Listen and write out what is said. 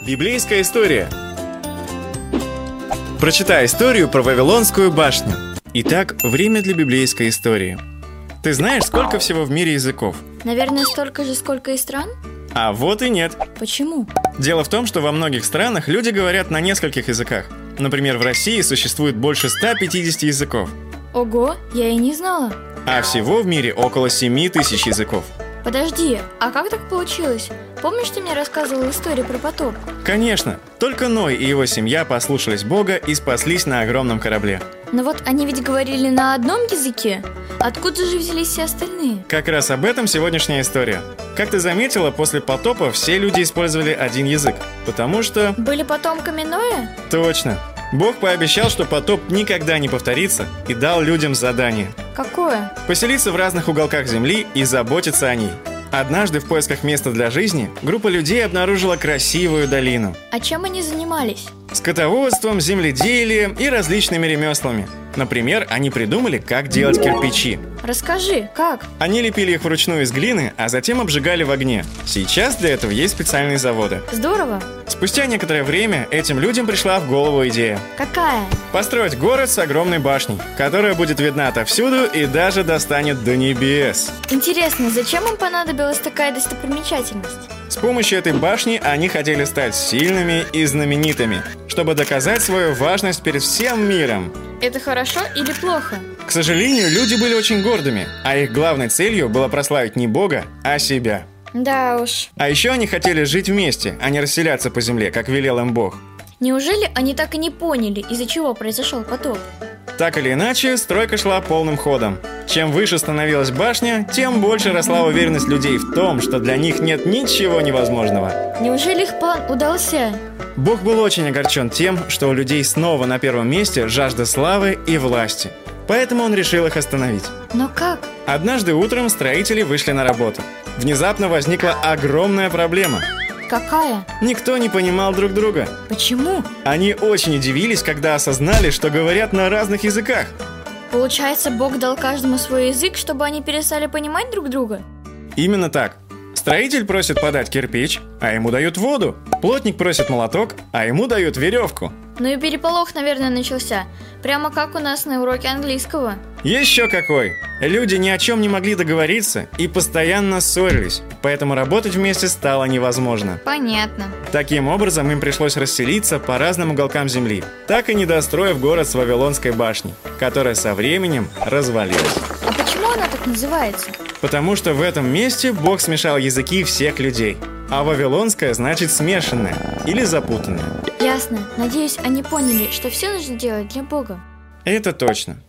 Библейская история. Прочитай историю про Вавилонскую башню. Итак, время для библейской истории. Ты знаешь, сколько всего в мире языков? Наверное, столько же, сколько и стран? А вот и нет. Почему? Дело в том, что во многих странах люди говорят на нескольких языках. Например, в России существует больше 150 языков. Ого, я и не знала. А всего в мире около 7000 языков. Подожди, а как так получилось? Помнишь, ты мне рассказывал историю про потоп? Конечно, только Ной и его семья послушались Бога и спаслись на огромном корабле. Но вот они ведь говорили на одном языке. Откуда же взялись все остальные? Как раз об этом сегодняшняя история. Как ты заметила, после потопа все люди использовали один язык, потому что... Были потомками Ноя? Точно. Бог пообещал, что потоп никогда не повторится, и дал людям задание. Какое? Поселиться в разных уголках земли и заботиться о ней. Однажды в поисках места для жизни группа людей обнаружила красивую долину. А чем они занимались? Скотоводством, земледелием и различными ремеслами. Например, они придумали, как делать кирпичи. Расскажи, как? Они лепили их вручную из глины, а затем обжигали в огне. Сейчас для этого есть специальные заводы. Здорово. Спустя некоторое время этим людям пришла в голову идея. Какая? Построить город с огромной башней, которая будет видна отовсюду и даже достанет до небес. Интересно, зачем им понадобилась такая достопримечательность? С помощью этой башни они хотели стать сильными и знаменитыми, чтобы доказать свою важность перед всем миром. Это хорошо или плохо? К сожалению, люди были очень гордыми, а их главной целью было прославить не Бога, а себя. Да уж. А еще они хотели жить вместе, а не расселяться по земле, как велел им Бог. Неужели они так и не поняли, из-за чего произошел потоп? Так или иначе, стройка шла полным ходом. Чем выше становилась башня, тем больше росла уверенность людей в том, что для них нет ничего невозможного. Неужели их план удался? Бог был очень огорчен тем, что у людей снова на первом месте жажда славы и власти. Поэтому он решил их остановить. Но как? Однажды утром строители вышли на работу. Внезапно возникла огромная проблема. Какая? Никто не понимал друг друга. Почему? Они очень удивились, когда осознали, что говорят на разных языках. Получается, Бог дал каждому свой язык, чтобы они перестали понимать друг друга? Именно так. Строитель просит подать кирпич, а ему дают воду. Плотник просит молоток, а ему дают веревку. Ну и переполох, наверное, начался. Прямо как у нас на уроке английского. Еще какой! Люди ни о чем не могли договориться и постоянно ссорились, поэтому работать вместе стало невозможно. Понятно. Таким образом, им пришлось расселиться по разным уголкам земли, так и не достроив город с Вавилонской башней, которая со временем развалилась. А почему она так называется? Потому что в этом месте Бог смешал языки всех людей. А Вавилонская значит смешанная или запутанная. Ясно. Надеюсь, они поняли, что все нужно делать для Бога. Это точно.